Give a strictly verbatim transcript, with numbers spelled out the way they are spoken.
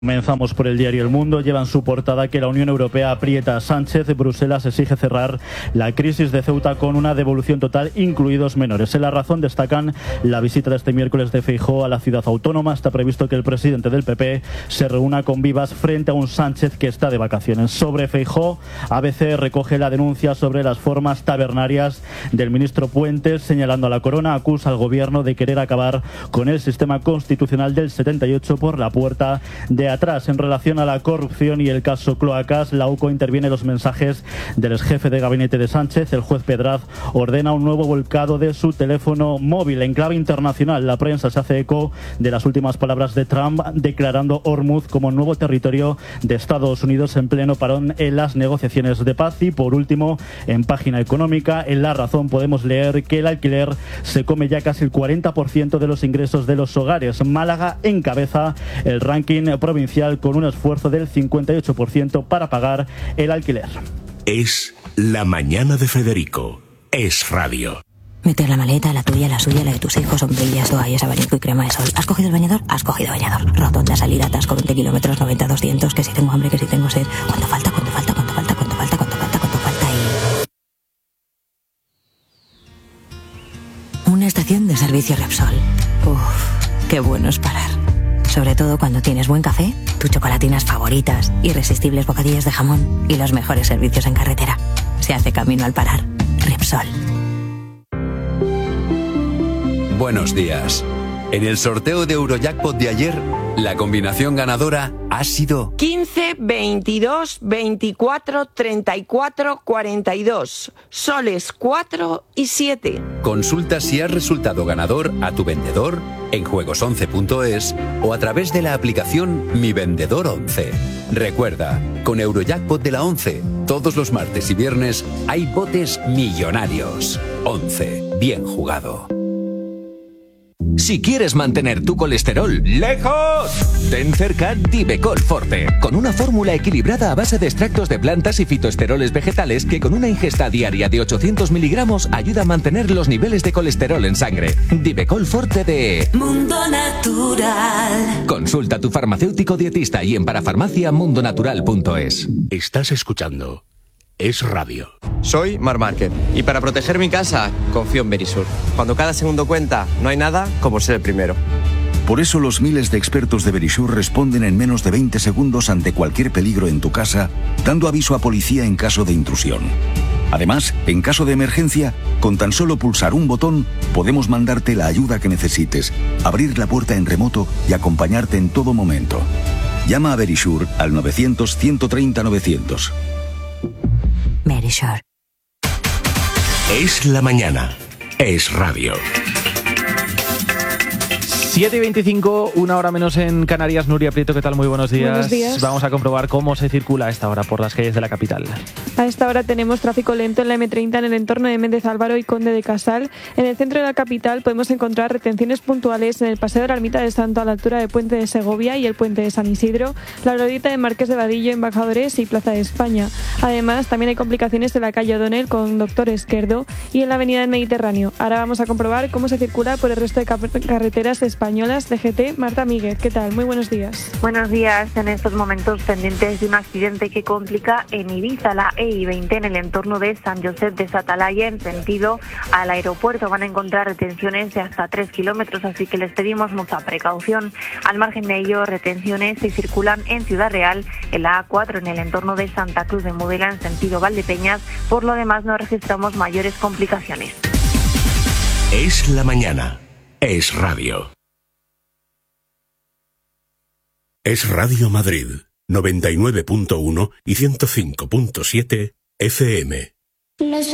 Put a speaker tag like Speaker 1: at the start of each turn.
Speaker 1: Comenzamos por el diario El Mundo. Lleva en su portada que la Unión Europea aprieta a Sánchez. Bruselas exige cerrar la crisis de Ceuta con una devolución total, incluidos menores. En La Razón destacan la visita de este miércoles de Feijóo a la ciudad autónoma. Está previsto que el presidente del P P se reúna con Vivas frente a un Sánchez que está de vacaciones. Sobre Feijóo, A B C recoge la denuncia sobre las formas tabernarias del ministro Puentes, señalando a la Corona, acusa al gobierno de querer acabar con el sistema constitucional del setenta y ocho por la puerta de atrás. En relación a la corrupción y el caso Cloacas, la U C O interviene en los mensajes del exjefe de gabinete de Sánchez. El juez Pedraz ordena un nuevo volcado de su teléfono móvil. En clave internacional, la prensa se hace eco de las últimas palabras de Trump declarando Hormuz como nuevo territorio de Estados Unidos en pleno parón en las negociaciones de paz. Y por último, en página económica, en La Razón podemos leer que el alquiler se come ya casi el cuarenta por ciento de los ingresos de los hogares. Málaga encabeza el ranking provincial con un esfuerzo del cincuenta y ocho por ciento para pagar el alquiler.
Speaker 2: Es La Mañana de Federico. Es radio.
Speaker 3: Meter la maleta, la tuya, la suya, la de tus hijos, sombrillas, toallas, abanico y crema de sol. ¿Has cogido el bañador? Has cogido bañador. Rotonda, salida, atasco, veinte kilómetros, noventa, doscientos, que si tengo hambre, que si tengo sed. ¿Cuánto falta? ¿Cuánto falta? ¿Cuánto falta? ¿Cuánto falta? ¿Cuánto falta? ¿Cuánto falta? Y... una estación de servicio Repsol. Uff, qué bueno es parar. Sobre todo cuando tienes buen café, tus chocolatinas favoritas, irresistibles bocadillos de jamón y los mejores servicios en carretera. Se hace camino al parar. Repsol.
Speaker 4: Buenos días. En el sorteo de Eurojackpot de ayer, la combinación ganadora ha sido
Speaker 5: quince, veintidós, veinticuatro, treinta y cuatro, cuarenta y dos, soles cuatro y siete.
Speaker 4: Consulta si has resultado ganador a tu vendedor en juegos once punto es o a través de la aplicación Mi Vendedor once. Recuerda, con Eurojackpot de la once, todos los martes y viernes hay botes millonarios. once. Bien jugado.
Speaker 6: Si quieres mantener tu colesterol lejos, ten cerca Divecol Forte, con una fórmula equilibrada a base de extractos de plantas y fitoesteroles vegetales que con una ingesta diaria de ochocientos miligramos ayuda a mantener los niveles de colesterol en sangre. Divecol Forte de
Speaker 7: Mundo Natural.
Speaker 6: Consulta a tu farmacéutico dietista y en parafarmacia mundonatural punto es.
Speaker 2: Estás escuchando Es Radio.
Speaker 8: Soy Mar Márquez y para proteger mi casa confío en Verisur. Cuando cada segundo cuenta, no hay nada como ser el primero.
Speaker 9: Por eso los miles de expertos de Verisur responden en menos de veinte segundos ante cualquier peligro en tu casa, dando aviso a policía en caso de intrusión. Además, en caso de emergencia, con tan solo pulsar un botón, podemos mandarte la ayuda que necesites, abrir la puerta en remoto y acompañarte en todo momento. Llama a Verisur al novecientos, ciento treinta, novecientos.
Speaker 3: Verisur.
Speaker 2: Es la mañana. Es radio.
Speaker 10: siete y veinticinco, una hora menos en Canarias. Nuria Prieto, ¿qué tal? Muy buenos días.
Speaker 11: Buenos días.
Speaker 10: Vamos a comprobar cómo se circula a esta hora por las calles de la capital.
Speaker 11: A esta hora tenemos tráfico lento en la eme treinta en el entorno de Méndez Álvaro y Conde de Casal. En el centro de la capital podemos encontrar retenciones puntuales en el Paseo de la Ermita de Santo a la altura de Puente de Segovia y el Puente de San Isidro, la glorieta de Marqués de Vadillo, Embajadores y Plaza de España. Además, también hay complicaciones en la calle O'Donnell con Doctor Esquerdo y en la avenida del Mediterráneo. Ahora vamos a comprobar cómo se circula por el resto de carreteras españolas de G T. Marta Míguez, ¿qué tal? Muy buenos días.
Speaker 12: Buenos días. En estos momentos pendientes de un accidente que complica en Ibiza la E I veinte en el entorno de San Josep de Satalaya en sentido al aeropuerto. Van a encontrar retenciones de hasta tres kilómetros, así que les pedimos mucha precaución. Al margen de ello, retenciones se circulan en Ciudad Real, en la A cuatro en el entorno de Santa Cruz de Mudela en sentido Valdepeñas. Por lo demás, no registramos mayores complicaciones.
Speaker 2: Es la mañana. Es radio. Es Radio Madrid, noventa y nueve punto uno y ciento cinco punto siete F M.